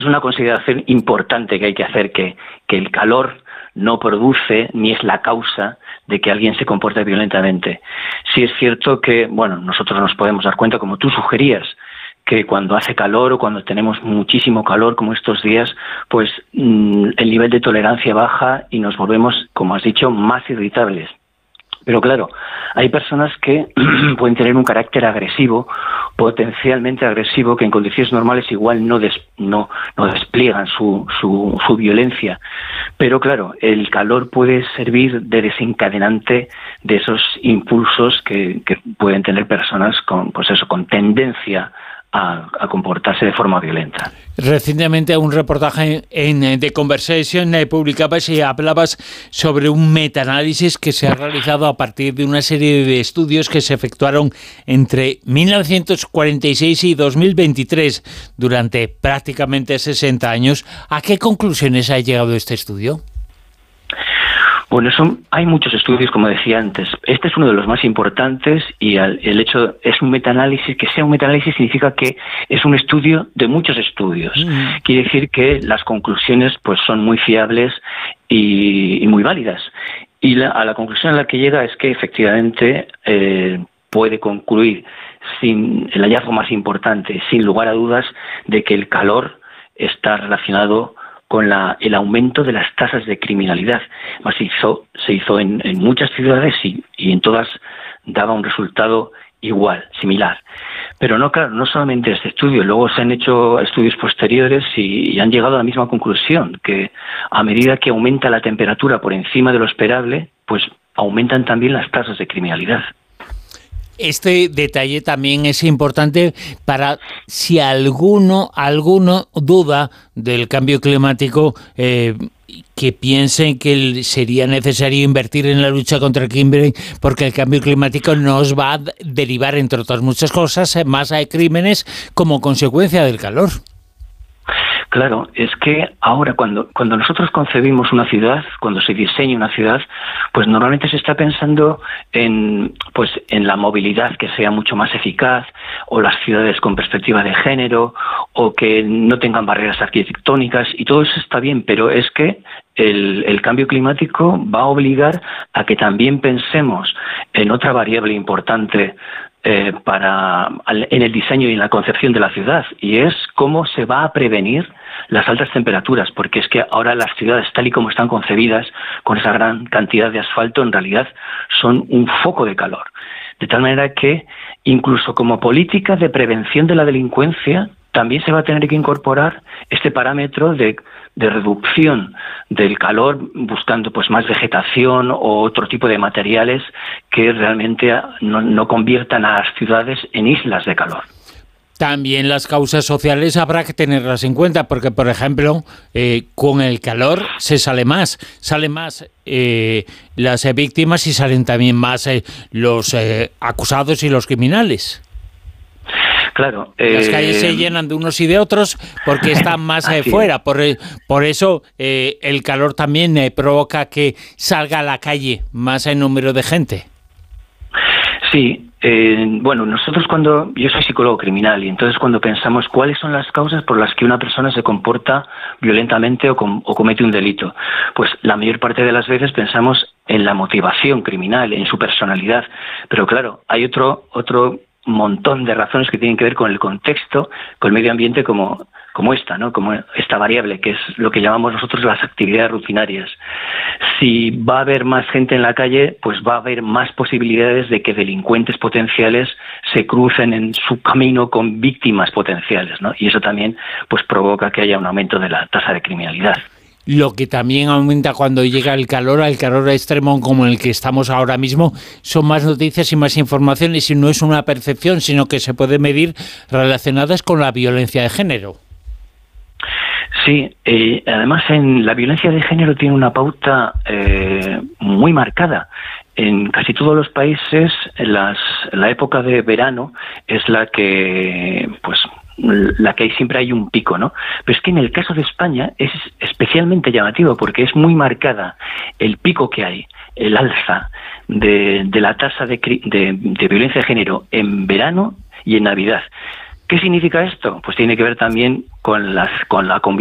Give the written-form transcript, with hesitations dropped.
una consideración importante que hay que hacer, que el calor no produce ni es la causa de que alguien se comporte violentamente. Sí es cierto que, bueno, nosotros nos podemos dar cuenta, como tú sugerías, que cuando hace calor o cuando tenemos muchísimo calor, como estos días, pues el nivel de tolerancia baja y nos volvemos, como has dicho, más irritables. Pero claro, hay personas que pueden tener un carácter agresivo, potencialmente agresivo, que en condiciones normales igual no despliegan su violencia. Pero claro, el calor puede servir de desencadenante de esos impulsos que pueden tener personas con, pues eso, con tendencia a comportarse de forma violenta. Recientemente un reportaje en The Conversation publicabas y hablabas sobre un metaanálisis que se ha realizado a partir de una serie de estudios que se efectuaron entre 1946 y 2023, durante prácticamente 60 años. ¿A qué conclusiones ha llegado este estudio? Bueno, hay muchos estudios, como decía antes. Este es uno de los más importantes y el hecho es un metaanálisis. Que sea un metaanálisis significa que es un estudio de muchos estudios. Quiere decir que las conclusiones pues son muy fiables y muy válidas. Y a la conclusión a la que llega es que efectivamente puede concluir, sin el hallazgo más importante, sin lugar a dudas, de que el calor está relacionado con el aumento de las tasas de criminalidad. Más se hizo en muchas ciudades y en todas daba un resultado igual, similar. Pero no, claro, no solamente este estudio, luego se han hecho estudios posteriores y han llegado a la misma conclusión, que a medida que aumenta la temperatura por encima de lo esperable, pues aumentan también las tasas de criminalidad. Este detalle también es importante para si alguno duda del cambio climático, que piensen que sería necesario invertir en la lucha contra el crimen, porque el cambio climático nos va a derivar, entre otras muchas cosas, más a crímenes como consecuencia del calor. Claro, es que ahora cuando nosotros concebimos una ciudad, cuando se diseña una ciudad, pues normalmente se está pensando en la movilidad que sea mucho más eficaz, o las ciudades con perspectiva de género, o que no tengan barreras arquitectónicas, y todo eso está bien, pero es que el cambio climático va a obligar a que también pensemos en otra variable importante en el diseño y en la concepción de la ciudad, y es cómo se va a prevenir las altas temperaturas, porque es que ahora las ciudades, tal y como están concebidas, con esa gran cantidad de asfalto, en realidad son un foco de calor. De tal manera que, incluso como política de prevención de la delincuencia, también se va a tener que incorporar este parámetro de reducción del calor, buscando pues más vegetación o otro tipo de materiales que realmente no conviertan a las ciudades en islas de calor. También las causas sociales habrá que tenerlas en cuenta, porque, por ejemplo, con el calor salen más las víctimas y salen también más los acusados y los criminales. Claro. Las calles se llenan de unos y de otros porque están más fuera. Por eso el calor también provoca que salga a la calle más en número de gente. Sí, bueno, nosotros yo soy psicólogo criminal, y entonces cuando pensamos cuáles son las causas por las que una persona se comporta violentamente o comete un delito, pues la mayor parte de las veces pensamos en la motivación criminal, en su personalidad, pero claro, hay otro montón de razones que tienen que ver con el contexto, con el medio ambiente, como esta, ¿no? Como esta variable, que es lo que llamamos nosotros las actividades rutinarias. Si va a haber más gente en la calle, pues va a haber más posibilidades de que delincuentes potenciales se crucen en su camino con víctimas potenciales, ¿no? Y eso también pues provoca que haya un aumento de la tasa de criminalidad. Lo que también aumenta cuando llega el calor extremo como el que estamos ahora mismo, son más noticias y más informaciones, y no es una percepción, sino que se puede medir, relacionadas con la violencia de género. Sí, además en la violencia de género tiene una pauta muy marcada. En casi todos los países la época de verano es la que siempre hay un pico, ¿no? Pero es que en el caso de España es especialmente llamativo, porque es muy marcada el pico que hay, el alza de la tasa de violencia de género en verano y en Navidad. ¿Qué significa esto? Pues tiene que ver también con la